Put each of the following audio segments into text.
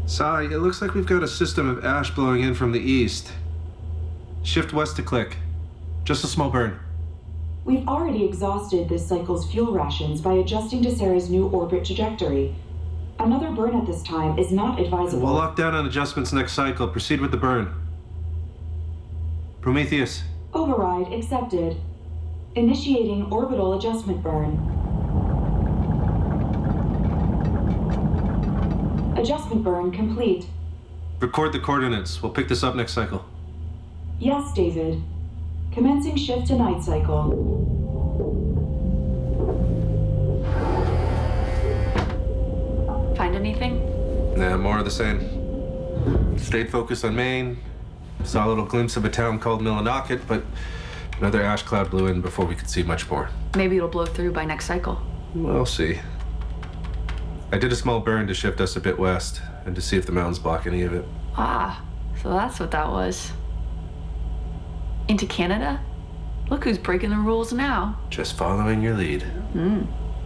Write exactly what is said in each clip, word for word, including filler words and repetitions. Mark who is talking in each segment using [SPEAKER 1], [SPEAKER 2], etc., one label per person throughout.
[SPEAKER 1] Sai, it looks like we've got a system of ash blowing in from the east. Shift west to click. Just a small burn.
[SPEAKER 2] We've already exhausted this cycle's fuel rations by adjusting to Sarah's new orbit trajectory. Another burn at this time is not advisable.
[SPEAKER 1] We'll lock down on adjustments next cycle. Proceed with the burn. Prometheus.
[SPEAKER 2] Override accepted. Initiating orbital adjustment burn. Adjustment burn complete.
[SPEAKER 1] Record the coordinates. We'll pick this up next cycle.
[SPEAKER 2] Yes, David. Commencing shift to night cycle.
[SPEAKER 3] Find anything?
[SPEAKER 1] Nah, more of the same. Stayed focused on Maine. Saw a little glimpse of a town called Millinocket, but another ash cloud blew in before we could see much more.
[SPEAKER 3] Maybe it'll blow through by next cycle.
[SPEAKER 1] We'll see. I did a small burn to shift us a bit west and to see if the mountains block any of it.
[SPEAKER 3] Ah, so that's what that was. Into Canada? Look who's breaking the rules now.
[SPEAKER 1] Just following your lead.
[SPEAKER 3] Hmm.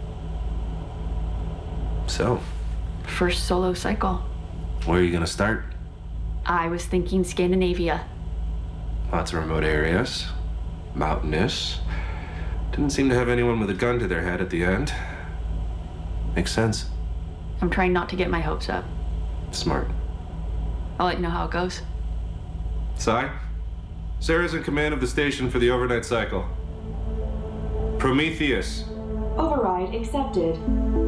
[SPEAKER 1] So,
[SPEAKER 3] First solo cycle.
[SPEAKER 1] where are you gonna start?
[SPEAKER 3] I was thinking Scandinavia.
[SPEAKER 1] Lots of remote areas. Mountainous. Didn't seem to have anyone with a gun to their head at the end. Makes sense.
[SPEAKER 3] I'm trying not to get my hopes up.
[SPEAKER 1] Smart.
[SPEAKER 3] I'll let you know how it goes.
[SPEAKER 1] Sai? Sarah's in command of the station for the overnight cycle. Prometheus.
[SPEAKER 2] Override accepted.